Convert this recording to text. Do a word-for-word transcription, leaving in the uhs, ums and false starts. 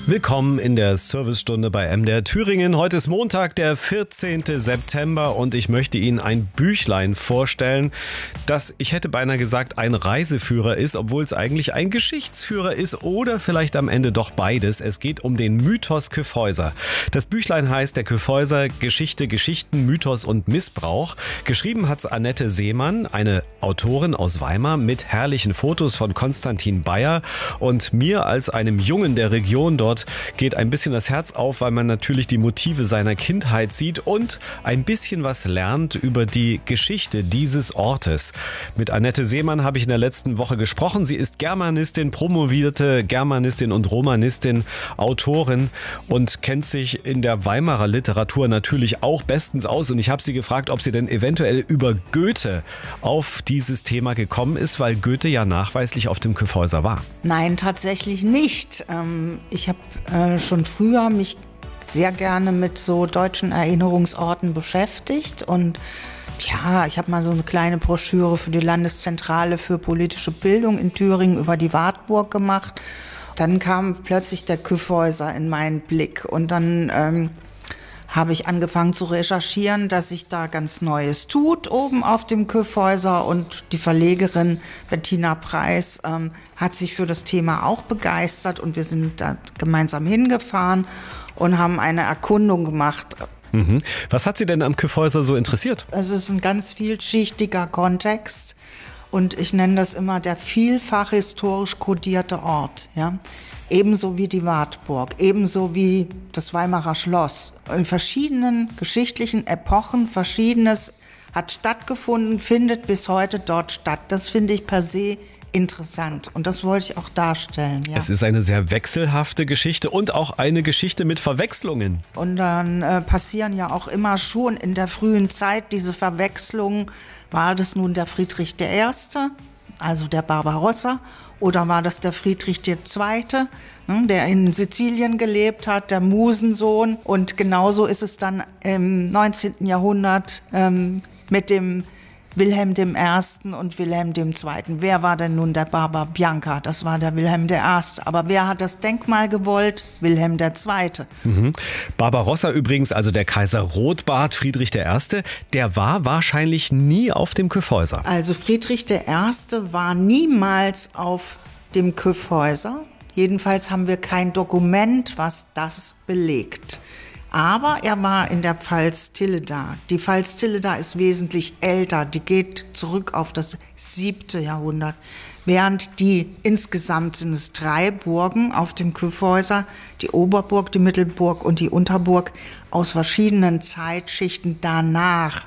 Willkommen in der Servicestunde bei M D R Thüringen. Heute ist Montag, der vierzehnten September und ich möchte Ihnen ein Büchlein vorstellen, das, ich hätte beinahe gesagt, ein Reiseführer ist, obwohl es eigentlich ein Geschichtsführer ist oder vielleicht am Ende doch beides. Es geht um den Mythos Kyffhäuser. Das Büchlein heißt Der Kyffhäuser Geschichte, Geschichten, Mythos und Missbrauch. Geschrieben hat's Annette Seemann, eine Autorin aus Weimar mit herrlichen Fotos von Konstantin Bayer und mir als einem Jungen der Region dort geht ein bisschen das Herz auf, weil man natürlich die Motive seiner Kindheit sieht und ein bisschen was lernt über die Geschichte dieses Ortes. Mit Annette Seemann habe ich in der letzten Woche gesprochen. Sie ist Germanistin, promovierte Germanistin und Romanistin, Autorin und kennt sich in der Weimarer Literatur natürlich auch bestens aus. Und ich habe sie gefragt, ob sie denn eventuell über Goethe auf dieses Thema gekommen ist, weil Goethe ja nachweislich auf dem Kyffhäuser war. Nein, tatsächlich nicht. Ich habe äh, schon früher mich sehr gerne mit so deutschen Erinnerungsorten beschäftigt und ja, ich habe mal so eine kleine Broschüre für die Landeszentrale für politische Bildung in Thüringen über die Wartburg gemacht. Dann kam plötzlich der Kyffhäuser in meinen Blick und dann ähm, habe ich angefangen zu recherchieren, dass sich da ganz Neues tut oben auf dem Kyffhäuser und die Verlegerin Bettina Preis ähm, hat sich für das Thema auch begeistert und wir sind da gemeinsam hingefahren und haben eine Erkundung gemacht. Mhm. Was hat Sie denn am Kyffhäuser so interessiert? Es ist ein ganz vielschichtiger Kontext und ich nenne das immer der vielfach historisch kodierte Ort, ja. Ebenso wie die Wartburg, ebenso wie das Weimarer Schloss. In verschiedenen geschichtlichen Epochen Verschiedenes hat stattgefunden, findet bis heute dort statt. Das finde ich per se interessant und das wollte ich auch darstellen. Ja. Es ist eine sehr wechselhafte Geschichte und auch eine Geschichte mit Verwechslungen. Und dann äh, passieren ja auch immer schon in der frühen Zeit diese Verwechslungen. War das nun der Friedrich der Erste, also der Barbarossa, oder war das der Friedrich der Zweite, der in Sizilien gelebt hat, der Musensohn? Und genauso ist es dann im neunzehnten Jahrhundert ähm, mit dem Wilhelm der Erste und Wilhelm der Zweite Wer war denn nun der Barber Bianca? Das war der Wilhelm der Erste Aber wer hat das Denkmal gewollt? Wilhelm der Zweite Mhm. Barbarossa übrigens, also der Kaiser Rotbart, Friedrich der Erste, der war wahrscheinlich nie auf dem Kyffhäuser. Also Friedrich der Erste war niemals auf dem Kyffhäuser. Jedenfalls haben wir kein Dokument, was das belegt. Aber er war in der Pfalz Tilleda. Die Pfalz Tilleda ist wesentlich älter, die geht zurück auf das siebte Jahrhundert. Während die, insgesamt sind es drei Burgen auf dem Kyffhäuser, die Oberburg, die Mittelburg und die Unterburg, aus verschiedenen Zeitschichten danach